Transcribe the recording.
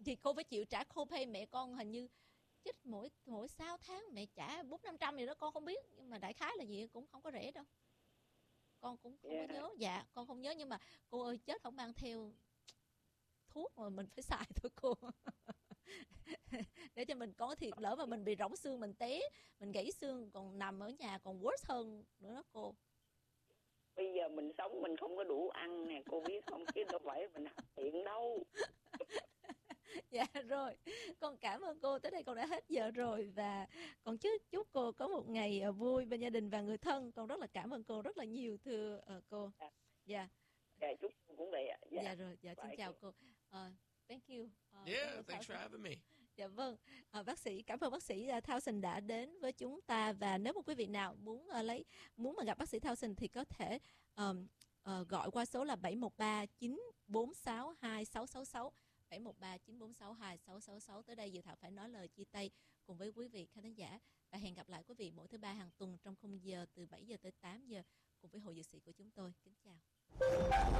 thì cô phải chịu trả copay. Mẹ con hình như chích mỗi 6 tháng mẹ trả 400-500 gì đó, con không biết, nhưng mà đại khái là gì cũng không có rẻ đâu. Con cũng không có nhớ. Dạ con không nhớ, nhưng mà cô ơi chết không mang theo thuốc mà mình phải xài thôi cô. Để cho mình có thiệt, lỡ mà mình bị rỗng xương, mình té, mình gãy xương, còn nằm ở nhà còn worse hơn nữa đó cô. Bây giờ mình sống mình không có đủ ăn nè, cô biết không, chứ đâu phải mình hiện đâu. Dạ rồi, con cảm ơn cô, tới đây con đã hết giờ rồi, và con chúc cô có một ngày vui bên gia đình và người thân. Con rất là cảm ơn cô rất là nhiều thưa cô. Dạ. Dạ chúc cô cũng vậy ạ. Dạ rồi, dạ xin chào cô. Thank you. Yeah, thanks for having me. Dạ vâng, bác sĩ, cảm ơn bác sĩ Thao đã đến với chúng ta. Và nếu một quý vị nào muốn mà gặp bác sĩ Thao thì có thể gọi qua số là 713-946-2666, 713-946-2666. Tới đây Dự Thảo phải nói lời chia tay cùng với quý vị khán giả, và hẹn gặp lại quý vị mỗi thứ ba hàng tuần trong khung giờ từ 7 giờ tới 8 giờ cùng với Hội Dược sĩ của chúng tôi. Kính chào.